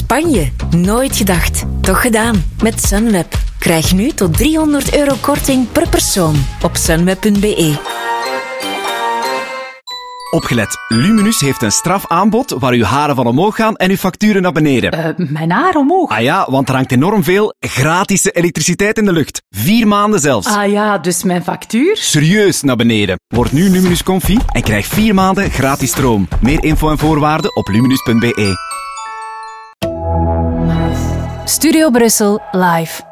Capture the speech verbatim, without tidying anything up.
Spanje. Nooit gedacht. Toch gedaan. Met Sunweb. Krijg nu tot driehonderd euro korting per persoon op sunweb punt b e. Opgelet. Luminus heeft een strafaanbod waar uw haren van omhoog gaan en uw facturen naar beneden. Uh, mijn haar omhoog? Ah ja, want er hangt enorm veel gratis elektriciteit in de lucht. Vier maanden zelfs. Ah ja, dus mijn factuur? Serieus naar beneden. Word nu Luminus Confi en krijg vier maanden gratis stroom. Meer info en voorwaarden op luminus punt b e. Studio Brussel live.